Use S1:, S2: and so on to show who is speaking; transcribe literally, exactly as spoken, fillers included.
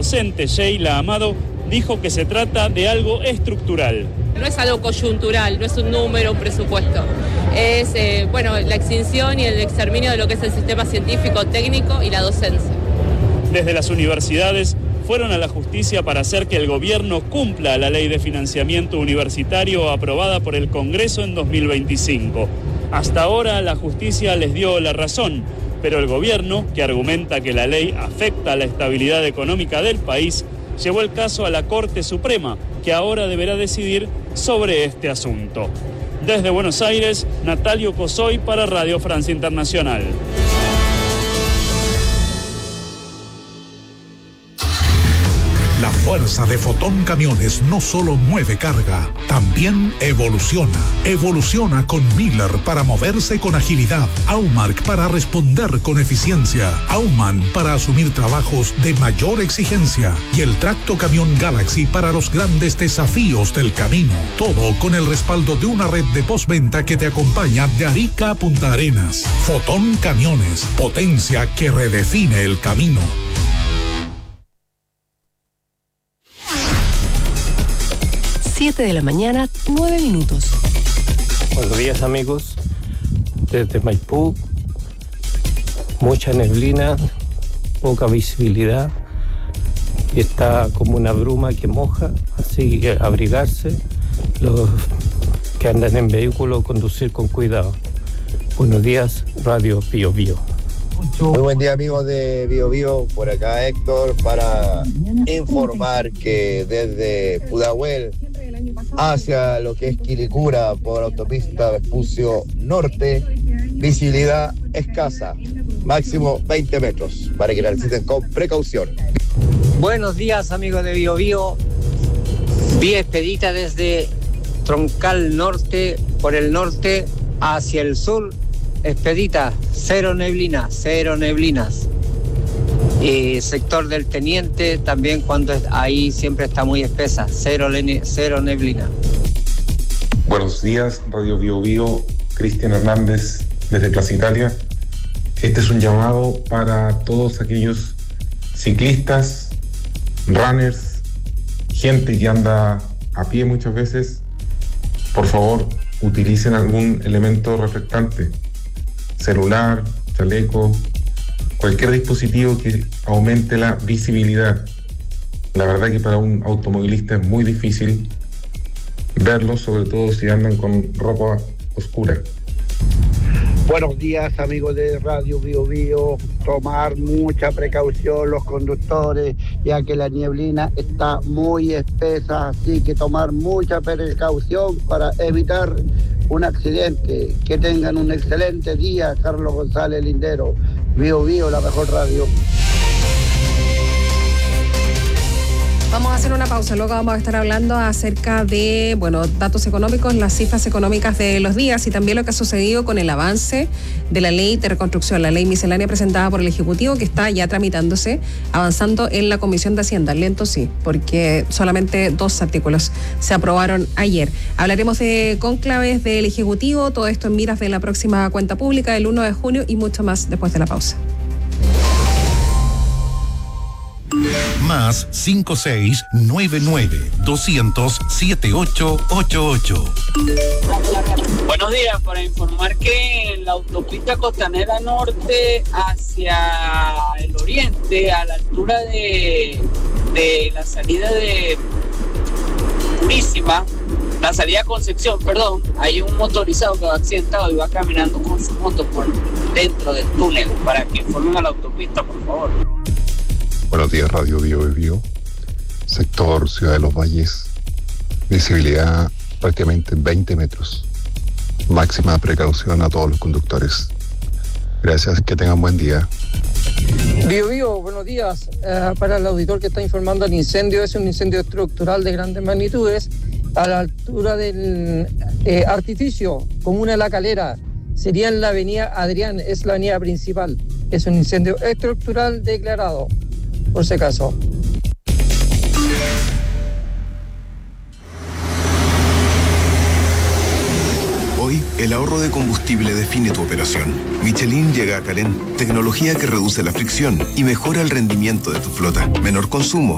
S1: docente Sheila Amado dijo que se trata de algo estructural.
S2: No es algo coyuntural, no es un número, un presupuesto. Es eh, bueno, la extinción y el exterminio de lo que es el sistema científico, técnico y la docencia.
S1: Desde las universidades fueron a la justicia para hacer que el gobierno cumpla la ley de financiamiento universitario aprobada por el Congreso en dos mil veinticinco. Hasta ahora la justicia les dio la razón, pero el gobierno, que argumenta que la ley afecta a la estabilidad económica del país, llevó el caso a la Corte Suprema, que ahora deberá decidir sobre este asunto. Desde Buenos Aires, Natalio Cosoy para Radio Francia Internacional.
S3: La fuerza de Fotón Camiones no solo mueve carga, también evoluciona. Evoluciona con Miller para moverse con agilidad, Aumark para responder con eficiencia, Aumann para asumir trabajos de mayor exigencia y el Tracto Camión Galaxy para los grandes desafíos del camino. Todo con el respaldo de una red de postventa que te acompaña de Arica a Punta Arenas. Fotón Camiones, potencia que redefine el camino.
S4: siete de la mañana, nueve minutos.
S5: Buenos días, amigos. Desde Maipú, mucha neblina, poca visibilidad y está como una bruma que moja, así que abrigarse. Los que andan en vehículo, conducir con cuidado. Buenos días, Radio Bio Bio.
S6: Muy buen día, amigos de Bio Bio, por acá Héctor, para informar que desde Pudahuel hacia lo que es Quilicura por autopista Vespucio Norte, visibilidad escasa, máximo veinte metros, para que la visiten con precaución.
S7: Buenos días, amigos de Bio Bio. Vía expedita desde Troncal Norte, por el norte hacia el sur, expedita, cero neblina, cero neblinas. Y sector del Teniente también, cuando es, ahí siempre está muy espesa, cero, cero neblina.
S8: Buenos días, Radio Bio Bio, Cristian Hernández desde Plaza Italia. Este es un llamado para todos aquellos ciclistas, runners, gente que anda a pie muchas veces. Por favor, utilicen algún elemento reflectante, celular, chaleco, cualquier dispositivo que aumente la visibilidad. La verdad que para un automovilista es muy difícil verlo, sobre todo si andan con ropa oscura.
S9: Buenos días, amigos de Radio Bio Bio. Tomar mucha precaución los conductores, ya que la nieblina está muy espesa, así que tomar mucha precaución para evitar un accidente. Que tengan un excelente día. Carlos González Lindero, Bio Bio, la mejor radio.
S10: Vamos a hacer una pausa, luego vamos a estar hablando acerca de, bueno, datos económicos, las cifras económicas de los días y también lo que ha sucedido con el avance de la ley de reconstrucción, la ley miscelánea presentada por el Ejecutivo, que está ya tramitándose, avanzando en la Comisión de Hacienda. Lento sí, porque solamente dos artículos se aprobaron ayer. Hablaremos de cónclaves del Ejecutivo, todo esto en miras de la próxima cuenta pública del uno de junio y mucho más después de la pausa.
S3: Más cinco seis nueve nueve dos cero cero siete ocho ocho ocho.
S11: Buenos días, para informar que en la autopista Costanera Norte hacia el oriente, a la altura de, de la salida de Purísima, la salida a Concepción, perdón, hay un motorizado que va accidentado y va caminando con su moto por dentro del túnel, para que informen a la autopista, por favor.
S12: Buenos días, Radio Bio Bio, sector Ciudad de los Valles, visibilidad prácticamente veinte metros, máxima precaución a todos los conductores. Gracias, que tengan buen día.
S13: Bio Bio, buenos días. Uh, para el auditor que está informando, el incendio es un incendio estructural de grandes magnitudes a la altura del eh, artificio, comuna La Calera, sería en la avenida Adrián, es la avenida principal. Es un incendio estructural declarado, por si acaso.
S14: Hoy, el ahorro de combustible define tu operación. Michelin llega a Calén, tecnología que reduce la fricción y mejora el rendimiento de tu flota. Menor consumo,